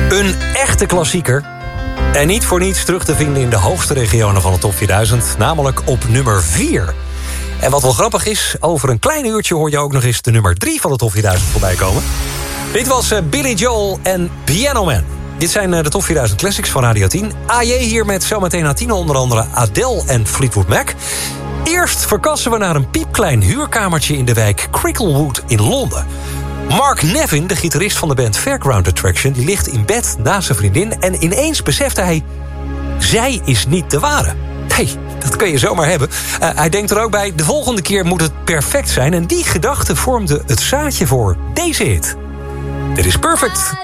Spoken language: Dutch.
Een echte klassieker. En niet voor niets terug te vinden in de hoogste regionen van de Top 4000. Namelijk op nummer 4. En wat wel grappig is, over een klein uurtje hoor je ook nog eens de nummer 3 van de Top 4000 voorbij komen. Dit was Billy Joel en Piano Man. Dit zijn de Top 4000 Classics van Radio 10. AJ hier met zometeen na 10 onder andere Adele en Fleetwood Mac. Eerst verkassen we naar een piepklein huurkamertje in de wijk Cricklewood in Londen. Mark Nevin, de gitarist van de band Fairground Attraction, die ligt in bed naast zijn vriendin en ineens beseft hij, zij is niet de ware. Nee, dat kun je zomaar hebben. Hij denkt er ook bij, de volgende keer moet het perfect zijn. En die gedachte vormde het zaadje voor deze hit. Dit is Perfect.